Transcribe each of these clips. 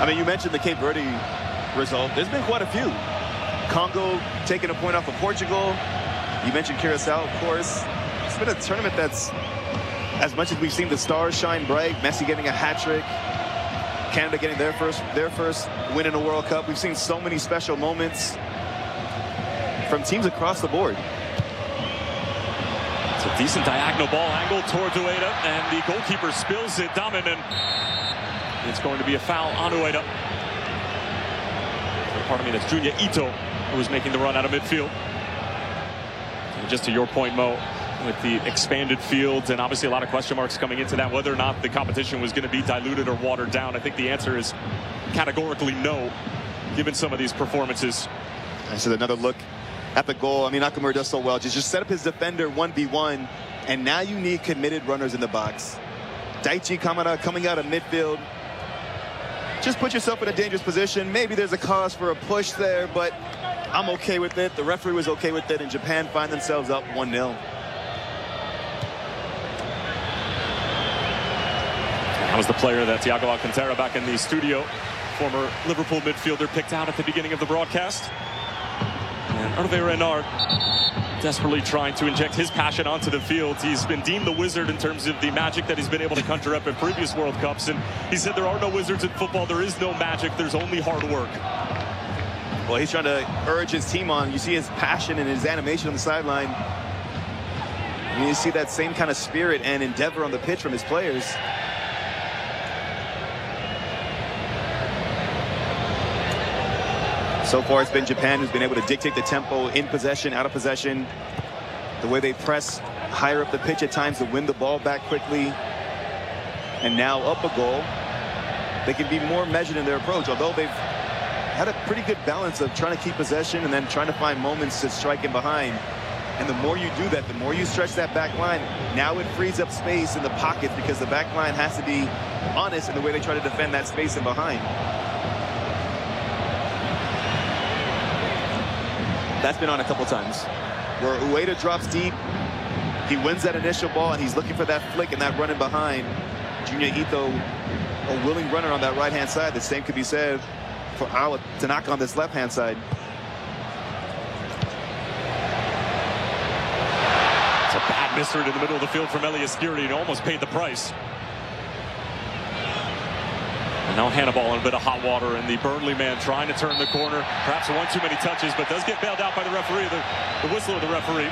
I mean, you mentioned the Cape Verde result. There's been quite a few. Congo taking a point off of Portugal. You mentioned Curacao, of course. It's been a tournament that's, as much as we've seen the stars shine bright, Messi getting a hat trick, Canada getting their first win in a World Cup. We've seen so many special moments from teams across the board. It's a decent diagonal ball angle towards Ueda, and the goalkeeper spills it. Damen, and it's going to be a foul on Ueda. Pardon me, that's Junya Ito who was making the run out of midfield. And just to your point, Mo, with the expanded fields and obviously a lot of question marks coming into that, whether or not the competition was going to be diluted or watered down, I think the answer is categorically no, given some of these performances. I said another look at the goal. I mean, Nakamura does so well. Just set up his defender 1v1, and now you need committed runners in the box. Daichi Kamada coming out of midfield. Just put yourself in a dangerous position. Maybe there's a cause for a push there, but I'm okay with it. The referee was okay with it, and Japan find themselves up 1-0. That was the player that Thiago Alcantara back in the studio, former Liverpool midfielder, picked out at the beginning of the broadcast. And Hervé Renard desperately trying to inject his passion onto the field. He's been deemed the wizard in terms of the magic that he's been able to conjure up in previous World Cups. And he said there are no wizards in football. There is no magic. There's only hard work. Well, he's trying to urge his team on. You see his passion and his animation on the sideline. You see that same kind of spirit and endeavor on the pitch from his players. So far, it's been Japan who's been able to dictate the tempo in possession, out of possession. The way they press higher up the pitch at times to win the ball back quickly. And now up a goal. They can be more measured in their approach, although they've had a pretty good balance of trying to keep possession and then trying to find moments to strike in behind. And the more you do that, the more you stretch that back line, now it frees up space in the pockets because the back line has to be honest in the way they try to defend that space in behind. That's been on a couple times where Ueda drops deep, he wins that initial ball, and he's looking for that flick and that running behind. Junya Ito, a willing runner on that right-hand side. The same could be said for Awa Tanaka on this left-hand side. It's a bad misread in the middle of the field from Elias Giri, and almost paid the price. And now Hannibal in a bit of hot water, and the Burnley man trying to turn the corner. Perhaps one too many touches, but does get bailed out by the referee, the whistle of the referee.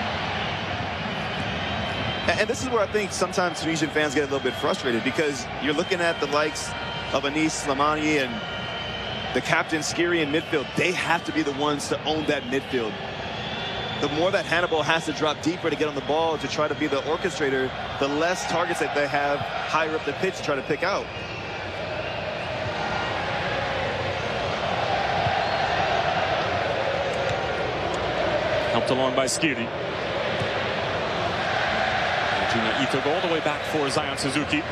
And this is where I think sometimes Tunisian fans get a little bit frustrated, because you're looking at the likes of Anis Slimani and the captain Skiri in midfield. They have to be the ones to own that midfield. The more that Hannibal has to drop deeper to get on the ball to try to be the orchestrator, the less targets that they have higher up the pitch to try to pick out. Helped along by Skiri. Junya Ito go all the way back for Zion Suzuki.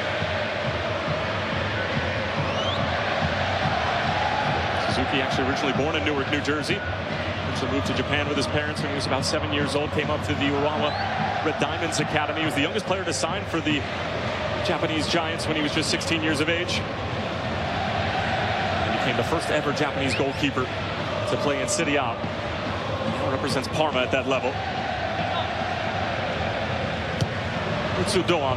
Suzuki actually originally born in Newark, New Jersey. Actually moved to Japan with his parents when he was about 7 years old. Came up to the Urawa Red Diamonds Academy. He was the youngest player to sign for the Japanese Giants when he was just 16 years of age. And became the first ever Japanese goalkeeper to play in Serie A. Now represents Parma at that level. Utsu Doan.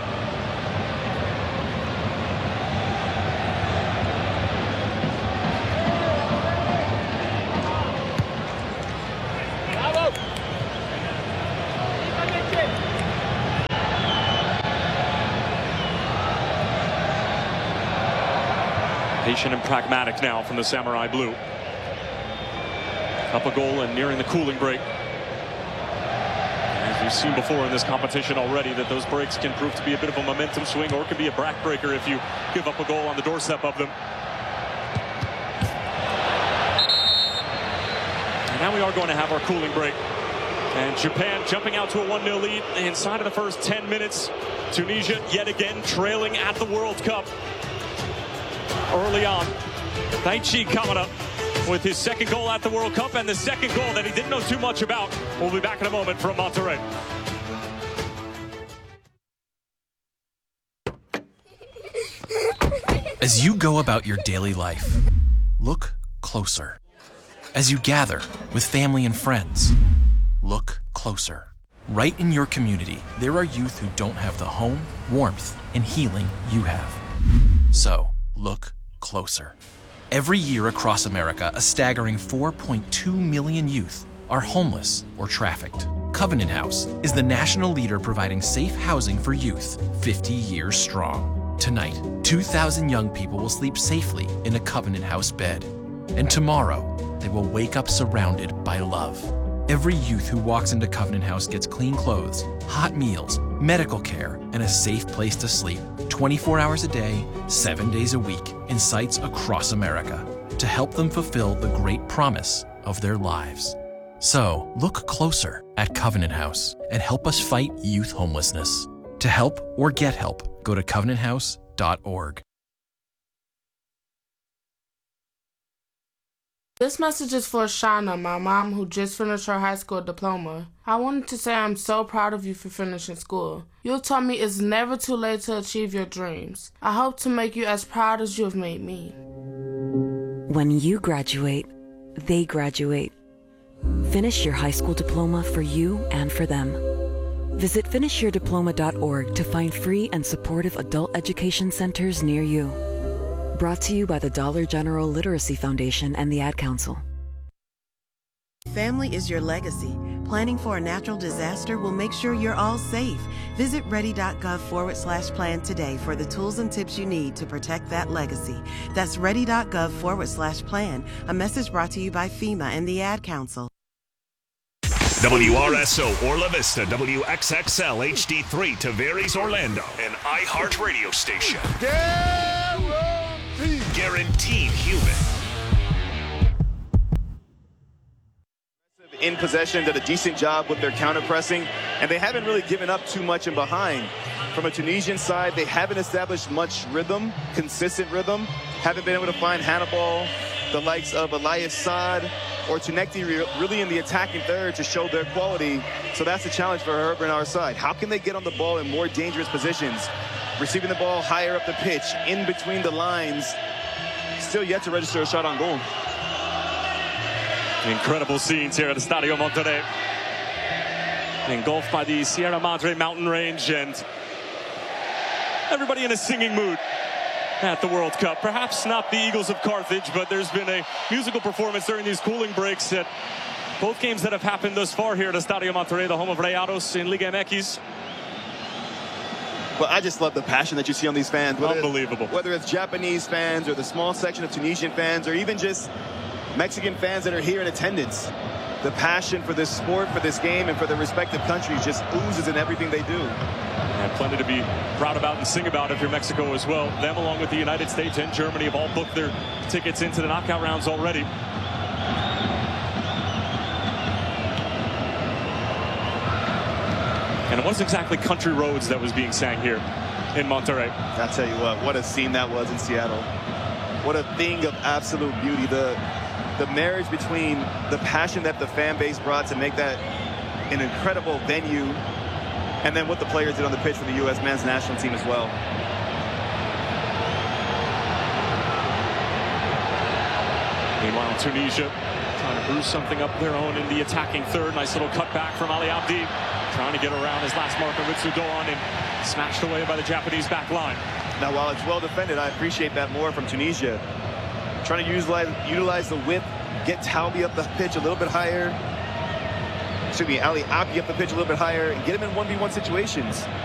Patient and pragmatic now from the Samurai Blue. Up a goal and nearing the cooling break. As we've seen before in this competition already, that those breaks can prove to be a bit of a momentum swing, or it can be a backbreaker if you give up a goal on the doorstep of them. And now we are going to have our cooling break. And Japan jumping out to a 1-0 lead inside of the first 10 minutes. Tunisia yet again trailing at the World Cup. Early on, Daichi Kamada with his second goal at the World Cup, and the second goal that he didn't know too much about. We'll be back in a moment from Monterrey. As you go about your daily life, look closer. As you gather with family and friends, look closer. Right in your community, there are youth who don't have the home, warmth, and healing you have. So, look closer. Every year across America, a staggering 4.2 million youth are homeless or trafficked. Covenant House is the national leader providing safe housing for youth, 50 years strong. Tonight, 2,000 young people will sleep safely in a Covenant House bed. And tomorrow, they will wake up surrounded by love. Every youth who walks into Covenant House gets clean clothes, hot meals, medical care, and a safe place to sleep 24 hours a day, 7 days a week in sites across America to help them fulfill the great promise of their lives. So, look closer at Covenant House and help us fight youth homelessness. To help or get help, go to covenanthouse.org. This message is for Shauna, my mom, who just finished her high school diploma. I wanted to say I'm so proud of you for finishing school. You told me it's never too late to achieve your dreams. I hope to make you as proud as you have made me. When you graduate, they graduate. Finish your high school diploma for you and for them. Visit finishyourdiploma.org to find free and supportive adult education centers near you. Brought to you by the Dollar General Literacy Foundation and the Ad Council. Family is your legacy. Planning for a natural disaster will make sure you're all safe. Visit ready.gov/plan today for the tools and tips you need to protect that legacy. That's ready.gov/plan. A message brought to you by FEMA and the Ad Council. WRSO Orla Vista, WXXL HD3 Tavares Orlando, an iHeartRadio station. Guaranteed human. In possession, did a decent job with their counter pressing, and they haven't really given up too much in behind. From a Tunisian side, they haven't established much rhythm, consistent rhythm, haven't been able to find Hannibal, the likes of Elias Saad, or Tunekti really in the attacking third to show their quality. So that's the challenge for Herb and our side. How can they get on the ball in more dangerous positions? Receiving the ball higher up the pitch, in between the lines, still yet to register a shot on goal. Incredible scenes here at the Estadio Monterrey. Engulfed by the Sierra Madre mountain range, and everybody in a singing mood at the World Cup. Perhaps not the Eagles of Carthage, but there's been a musical performance during these cooling breaks at both games that have happened thus far here at Estadio Monterrey, the home of Rayados in Liga MX. Well, I just love the passion that you see on these fans. Unbelievable. Whether it's Japanese fans or the small section of Tunisian fans or even just Mexican fans that are here in attendance. The passion for this sport, for this game, and for their respective countries just oozes in everything they do. And plenty to be proud about and sing about if you're Mexico as well. Them, along with the United States and Germany, have all booked their tickets into the knockout rounds already. And it wasn't exactly country roads that was being sang here in Monterrey. I'll tell you what a scene that was in Seattle. What a thing of absolute beauty. The marriage between the passion that the fan base brought to make that an incredible venue, and then what the players did on the pitch for the U.S. men's national team as well. Meanwhile, Tunisia trying to brew something up their own in the attacking third. Nice little cutback from Ali Abdi, trying to get around his last marker, Ritsu Doan, and smashed away by the Japanese back line. Now, while it's well defended, I appreciate that more from Tunisia. Trying to utilize the width, get Talbi up the pitch a little bit higher. Ali Abdi up the pitch a little bit higher, and get him in 1v1 situations.